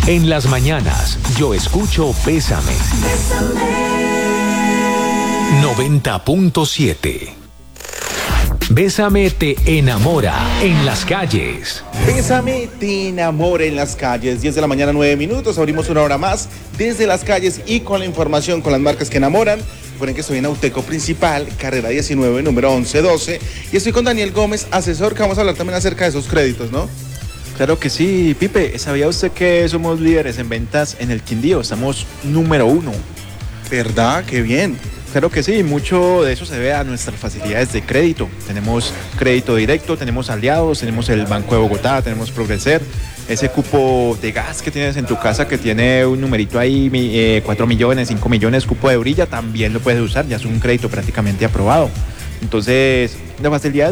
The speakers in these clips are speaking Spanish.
En las mañanas, yo escucho Bésame. 90.7. Bésame te enamora en las calles. Bésame te enamora en las calles. 10 de la mañana, 9 minutos. Abrimos una hora más desde las calles y con la información, con las marcas que enamoran. Recuerden que estoy en Auteco Principal, carrera 19, número 1112. Y estoy con Daniel Gómez, asesor, que vamos a hablar también acerca de esos créditos, ¿no? Claro que sí, Pipe. ¿Sabía usted que somos líderes en ventas en el Quindío? Estamos número 1. ¿Verdad? ¡Qué bien! Claro que sí, mucho de eso se ve a nuestras facilidades de crédito. Tenemos crédito directo, tenemos aliados, tenemos el Banco de Bogotá, tenemos Progreser. Ese cupo de gas que tienes en tu casa que tiene un numerito ahí, 4 millones, 5 millones, cupo de brilla, también lo puedes usar, ya es un crédito prácticamente aprobado. Entonces, la facilidad es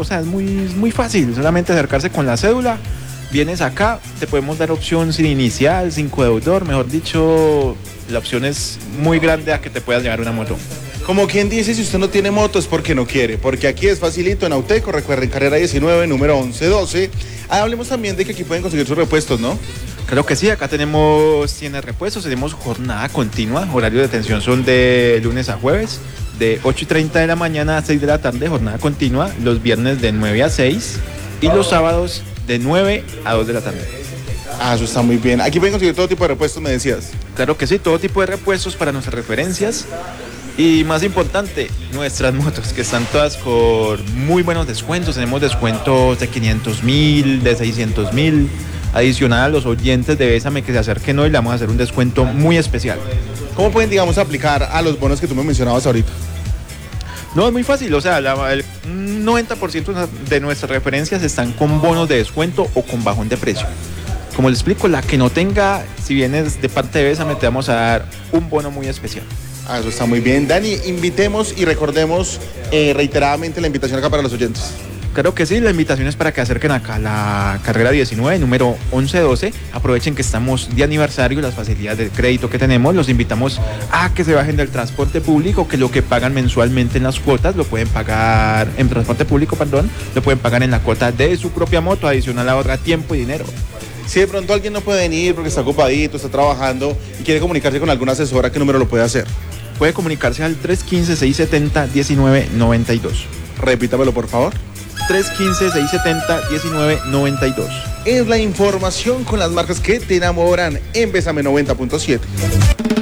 muy fácil, solamente acercarse con la cédula. Vienes acá, te podemos dar opción sin inicial, sin codeudor, mejor dicho, la opción es muy grande a que te puedas llevar una moto. Como quien dice, si usted no tiene moto es porque no quiere, porque aquí es facilito en Auteco, recuerden, carrera 19, número 1112. Hablemos también de que aquí pueden conseguir sus repuestos, ¿no? Claro que sí, acá tenemos tiendas repuestos, tenemos jornada continua, horarios de atención son de lunes a jueves, de 8:30 de la mañana a 6 de la tarde, jornada continua, los viernes de 9 a 6 y los sábados de 9 a 2 de la tarde. Ah, eso está muy bien. Aquí pueden conseguir todo tipo de repuestos, me decías. Claro que sí, todo tipo de repuestos para nuestras referencias y más importante, nuestras motos que están todas con muy buenos descuentos. Tenemos descuentos de 500.000, de 600.000. Adicional a los oyentes de Bésame que se acerquen hoy, le vamos a hacer un descuento muy especial. ¿Cómo pueden, digamos, aplicar a los bonos que tú me mencionabas ahorita? No, es muy fácil, o sea, el 90% de nuestras referencias están con bonos de descuento o con bajón de precio. Como les explico, la que no tenga, si vienes de parte de Bésame, te vamos a dar un bono muy especial. Ah, eso está muy bien. Dani, invitemos y recordemos reiteradamente la invitación acá para los oyentes. Claro que sí, la invitación es para que acerquen acá a la carrera 19, número 1112. Aprovechen que estamos de aniversario, las facilidades de crédito que tenemos. Los invitamos a que se bajen del transporte público, que lo que pagan mensualmente en las cuotas lo pueden pagar, en transporte público, perdón, lo pueden pagar en la cuota de su propia moto, adicional ahorra tiempo y dinero. Si de pronto alguien no puede venir porque está ocupadito, está trabajando y quiere comunicarse con alguna asesora, ¿qué número lo puede hacer? Puede comunicarse al 315-670-1992. Repítamelo, por favor. 315-670-1992. Es la información con las marcas que te enamoran en Bésame 90.7.